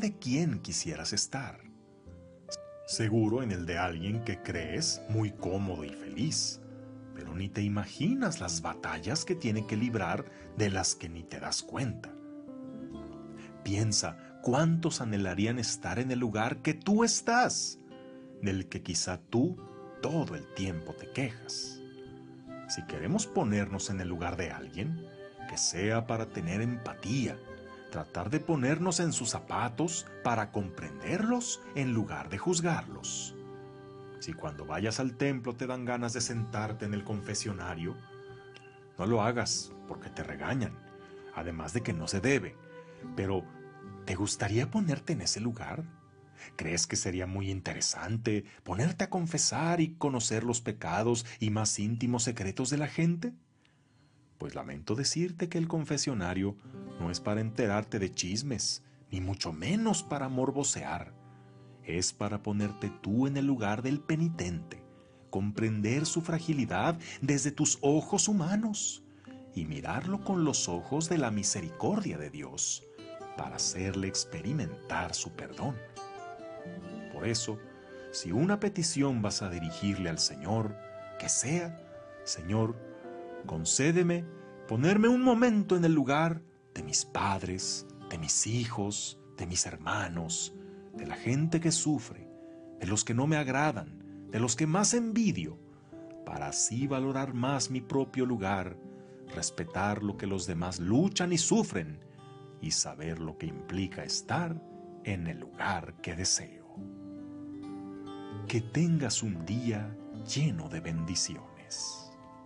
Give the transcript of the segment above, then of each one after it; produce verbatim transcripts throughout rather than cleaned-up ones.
de quién quisieras estar. Seguro en el de alguien que crees muy cómodo y feliz, pero ni te imaginas las batallas que tiene que librar de las que ni te das cuenta. Piensa cuántos anhelarían estar en el lugar que tú estás, del que quizá tú todo el tiempo te quejas. Si queremos ponernos en el lugar de alguien, que sea para tener empatía, tratar de ponernos en sus zapatos para comprenderlos en lugar de juzgarlos. Si cuando vayas al templo te dan ganas de sentarte en el confesionario, no lo hagas porque te regañan, además de que no se debe. Pero, ¿te gustaría ponerte en ese lugar? ¿Crees que sería muy interesante ponerte a confesar y conocer los pecados y más íntimos secretos de la gente? Pues lamento decirte que el confesionario no es para enterarte de chismes, ni mucho menos para morbosear. Es para ponerte tú en el lugar del penitente, comprender su fragilidad desde tus ojos humanos y mirarlo con los ojos de la misericordia de Dios, para hacerle experimentar su perdón. Por eso, si una petición vas a dirigirle al Señor, que sea: Señor, concédeme ponerme un momento en el lugar de mis padres, de mis hijos, de mis hermanos, de la gente que sufre, de los que no me agradan, de los que más envidio, para así valorar más mi propio lugar, respetar lo que los demás luchan y sufren, y saber lo que implica estar en el lugar que deseo. Que tengas un día lleno de bendiciones.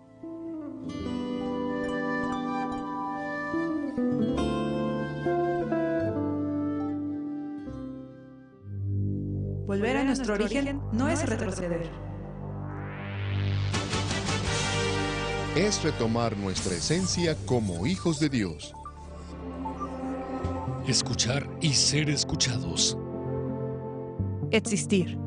Volver a nuestro origen no es retroceder. Es retomar nuestra esencia como hijos de Dios. Escuchar y ser escuchados. Existir.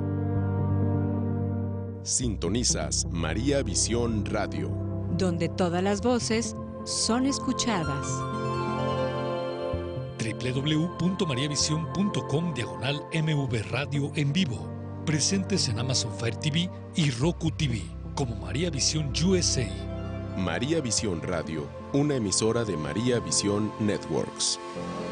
Sintonizas María Visión Radio, donde todas las voces son escuchadas. w w w punto maria visión punto com diagonal M V Radio en vivo. Presentes en Amazon Fire T V y Roku T V como María Visión U S A. María Visión Radio, una emisora de María Visión Networks.